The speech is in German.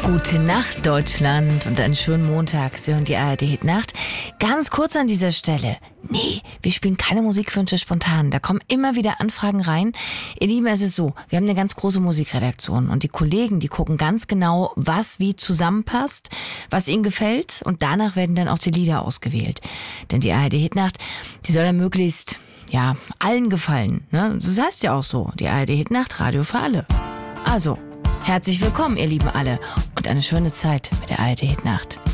Gute Nacht, Deutschland, und einen schönen Montag. Sie hören die ARD-Hit-Nacht. Ganz kurz an dieser Stelle. Nee, wir spielen keine Musikwünsche spontan. Da kommen immer wieder Anfragen rein. Ihr Lieben, es ist so, wir haben eine ganz große Musikredaktion und die Kollegen, die gucken ganz genau, was wie zusammenpasst, was ihnen gefällt, und danach werden dann auch die Lieder ausgewählt. Denn die ARD-Hit-Nacht, die soll ja möglichst, allen gefallen. Ne? Das heißt ja auch so, die ARD-Hit-Nacht, Radio für alle. Also, herzlich willkommen, ihr Lieben alle, und eine schöne Zeit mit der ARD-Hit-Nacht.